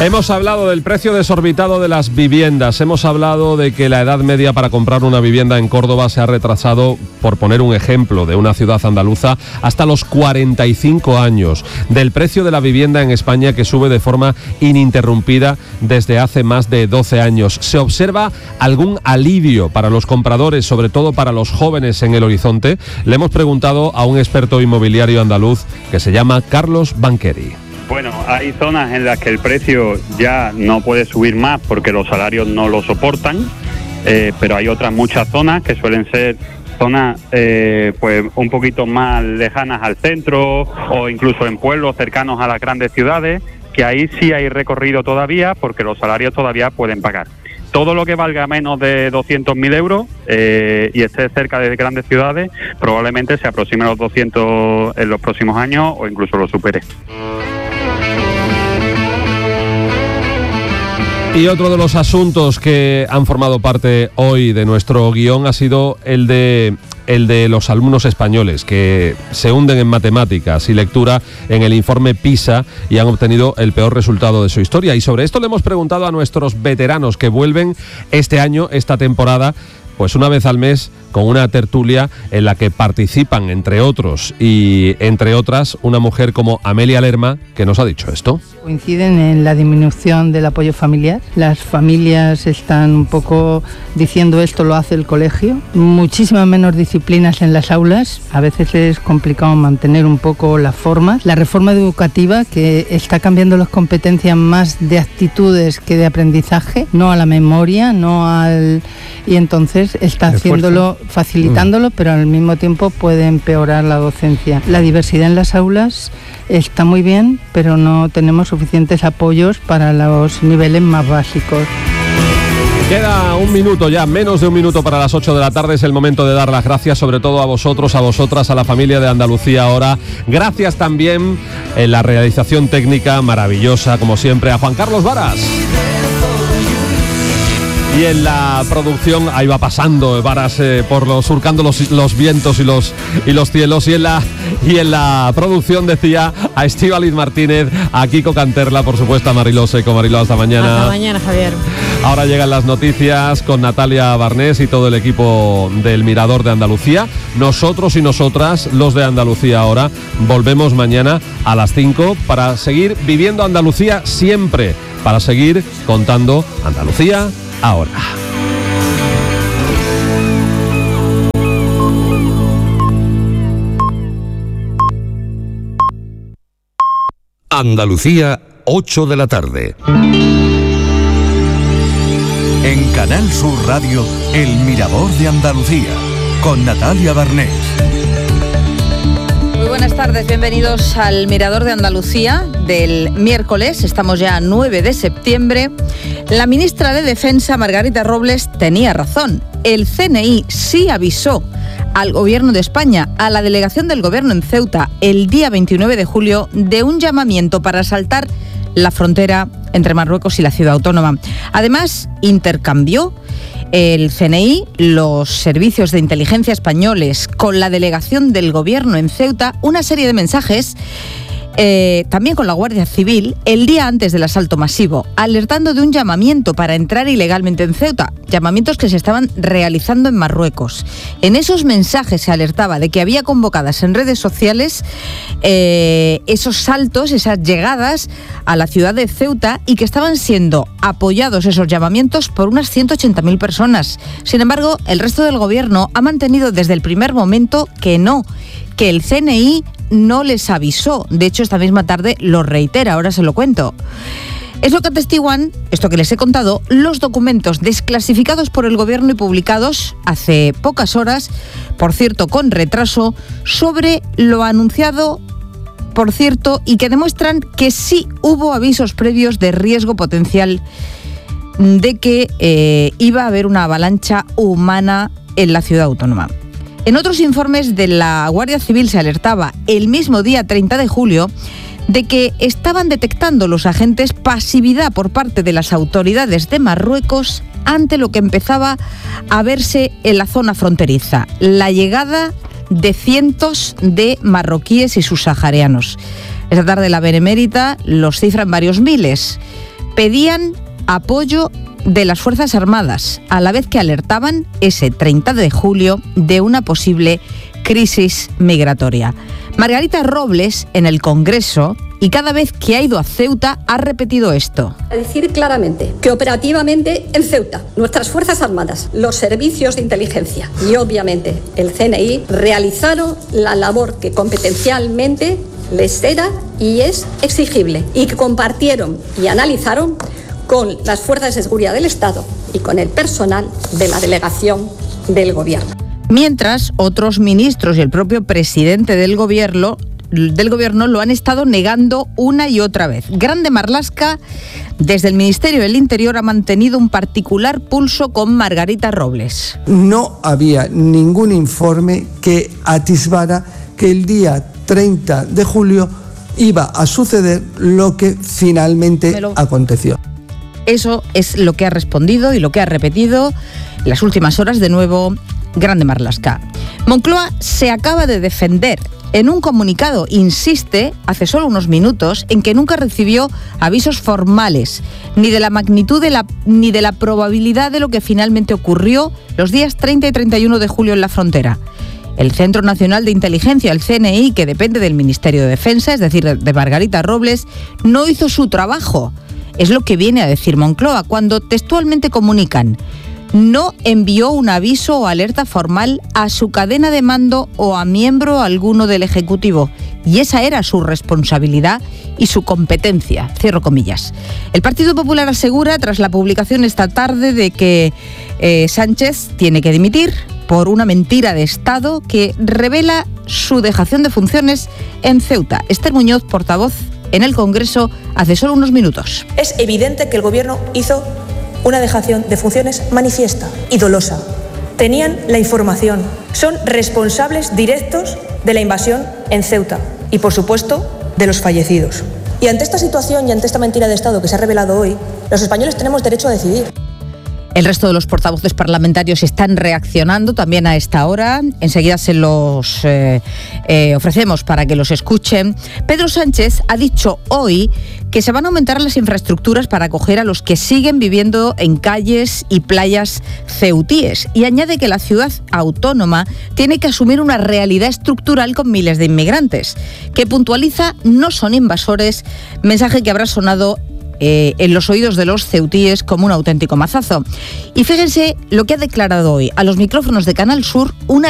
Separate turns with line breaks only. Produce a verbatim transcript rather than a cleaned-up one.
Hemos hablado del precio desorbitado de las viviendas, hemos hablado de que la edad media para comprar una vivienda en Córdoba se ha retrasado, por poner un ejemplo de una ciudad andaluza, hasta los cuarenta y cinco años, del precio de la vivienda en España que sube de forma ininterrumpida desde hace más de doce años. ¿Se observa algún alivio para los compradores, sobre todo para los jóvenes, en el horizonte? Le hemos preguntado a un experto inmobiliario andaluz que se llama Carlos Banqueri.
Bueno, hay zonas en las que el precio ya no puede subir más porque los salarios no lo soportan, eh, pero hay otras muchas zonas que suelen ser zonas eh, pues un poquito más lejanas al centro o incluso en pueblos cercanos a las grandes ciudades, que ahí sí hay recorrido todavía porque los salarios todavía pueden pagar. Todo lo que valga menos de doscientos mil euros eh, y esté cerca de grandes ciudades probablemente se aproxime a los doscientos en los próximos años o incluso lo supere.
Y otro de los asuntos que han formado parte hoy de nuestro guión ha sido el de, el de los alumnos españoles que se hunden en matemáticas y lectura en el informe PISA y han obtenido el peor resultado de su historia. Y sobre esto le hemos preguntado a nuestros veteranos que vuelven este año, esta temporada, pues una vez al mes, con una tertulia en la que participan, entre otros y entre otras, una mujer como Amelia Lerma, que nos ha dicho esto.
Coinciden en la disminución del apoyo familiar. Las familias están un poco diciendo esto lo hace el colegio. Muchísimas menos disciplinas en las aulas. A veces es complicado mantener un poco las formas. La reforma educativa, que está cambiando las competencias más de actitudes que de aprendizaje, no a la memoria, no al... Y entonces está haciéndolo, facilitándolo, pero al mismo tiempo puede empeorar la docencia. La diversidad en las aulas está muy bien, pero no tenemos suficientes apoyos para los niveles más básicos.
Queda un minuto ya, menos de un minuto para las ocho de la tarde. Es el momento de dar las gracias sobre todo a vosotros, a vosotras, a la familia de Andalucía Ahora. Gracias también en la realización técnica maravillosa, como siempre, a Juan Carlos Varas. Y en la producción, ahí va pasando Varas eh, por los surcando los, los vientos y los y los cielos. Y en la y en la producción decía a Estíbaliz Martínez, a Kiko Canterla, por supuesto a Mariló Seco. Mariló, hasta mañana.
Hasta mañana, Javier.
Ahora llegan las noticias con Natalia Barnés y todo el equipo del Mirador de Andalucía. Nosotros y nosotras, los de Andalucía Ahora, volvemos mañana a las cinco para seguir viviendo Andalucía siempre, para seguir contando Andalucía Ahora.
Andalucía, ocho de la tarde. En Canal Sur Radio, El Mirador de Andalucía, con Natalia Barnés.
Muy buenas tardes, bienvenidos al Mirador de Andalucía del miércoles. Estamos ya a nueve de septiembre. La ministra de Defensa, Margarita Robles, tenía razón. El C N I sí avisó al Gobierno de España, a la delegación del Gobierno en Ceuta, el día veintinueve de julio, de un llamamiento para asaltar la frontera entre Marruecos y la ciudad autónoma. Además, intercambió el C N I, los servicios de inteligencia españoles, con la delegación del Gobierno en Ceuta, una serie de mensajes, eh, también con la Guardia Civil, el día antes del asalto masivo, alertando de un llamamiento para entrar ilegalmente en Ceuta, llamamientos que se estaban realizando en Marruecos. En esos mensajes se alertaba de que había convocadas en redes sociales eh, esos saltos, esas llegadas a la ciudad de Ceuta, y que estaban siendo apoyados esos llamamientos por unas ciento ochenta mil personas. Sin embargo, el resto del gobierno ha mantenido desde el primer momento que no, que el C N I no les avisó. De hecho, esta misma tarde lo reitera, ahora se lo cuento. Es lo que atestiguan, esto que les he contado, los documentos desclasificados por el Gobierno y publicados hace pocas horas, por cierto con retraso, sobre lo anunciado, por cierto, y que demuestran que sí hubo avisos previos de riesgo potencial de que eh, iba a haber una avalancha humana en la ciudad autónoma. En otros informes de la Guardia Civil se alertaba el mismo día treinta de julio de que estaban detectando los agentes pasividad por parte de las autoridades de Marruecos ante lo que empezaba a verse en la zona fronteriza, la llegada de cientos de marroquíes y subsaharianos. Esta tarde la Benemérita los cifra en varios miles, pedían apoyo de las Fuerzas Armadas, a la vez que alertaban ese treinta de julio de una posible crisis migratoria. Margarita Robles, en el Congreso, y cada vez que ha ido a Ceuta, ha repetido esto.
A decir claramente que operativamente en Ceuta, nuestras Fuerzas Armadas, los servicios de inteligencia y obviamente el C N I realizaron la labor que competencialmente les era y es exigible, y que compartieron y analizaron con las fuerzas de seguridad del Estado y con el personal de la delegación del Gobierno.
Mientras, otros ministros y el propio presidente del Gobierno del gobierno lo han estado negando una y otra vez. Grande Marlaska, desde el Ministerio del Interior, ha mantenido un particular pulso con Margarita Robles.
No había ningún informe que atisbara que el día treinta de julio iba a suceder lo que finalmente lo... aconteció.
Eso es lo que ha respondido y lo que ha repetido en las últimas horas de nuevo Grande Marlaska. Moncloa se acaba de defender. En un comunicado insiste, hace solo unos minutos, en que nunca recibió avisos formales, ni de la magnitud de la, ni de la probabilidad de lo que finalmente ocurrió los días treinta y treinta y uno de julio en la frontera. El Centro Nacional de Inteligencia, el C N I, que depende del Ministerio de Defensa, es decir, de Margarita Robles, no hizo su trabajo. Es lo que viene a decir Moncloa cuando textualmente comunican: no envió un aviso o alerta formal a su cadena de mando o a miembro alguno del Ejecutivo. Y esa era su responsabilidad y su competencia. Cierro comillas. El Partido Popular asegura, tras la publicación esta tarde, de que eh, Sánchez tiene que dimitir por una mentira de Estado que revela su dejación de funciones en Ceuta. Esther Muñoz, portavoz en el Congreso, hace solo unos minutos.
Es evidente que el Gobierno hizo una dejación de funciones manifiesta y dolosa. Tenían la información, son responsables directos de la invasión en Ceuta y, por supuesto, de los fallecidos. Y ante esta situación y ante esta mentira de Estado que se ha revelado hoy, los españoles tenemos derecho a decidir.
El resto de los portavoces parlamentarios están reaccionando también a esta hora. Enseguida se los eh, eh, ofrecemos para que los escuchen. Pedro Sánchez ha dicho hoy que se van a aumentar las infraestructuras para acoger a los que siguen viviendo en calles y playas ceutíes. Y añade que la ciudad autónoma tiene que asumir una realidad estructural con miles de inmigrantes, que puntualiza no son invasores, mensaje que habrá sonado Eh, en los oídos de los ceutíes como un auténtico mazazo. Y fíjense lo que ha declarado hoy a los micrófonos de Canal Sur una